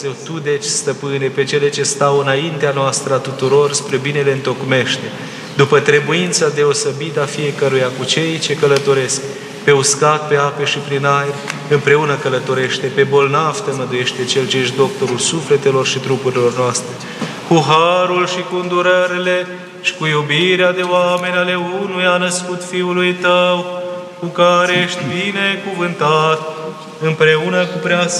Dumnezeu, Tu deci, Stăpâne, pe cele ce stau înaintea noastră a tuturor, spre binele întocmește, după trebuința deosebită a fiecăruia cu cei ce călătoresc, pe uscat, pe ape și prin aer, împreună călătorește, pe bolnav tămăduiește, Cel ce ești doctorul sufletelor și trupurilor noastre, cu harul și cu îndurările și cu iubirea de oameni ale unuia născut Fiului Tău, cu care ești binecuvântat, împreună cu prea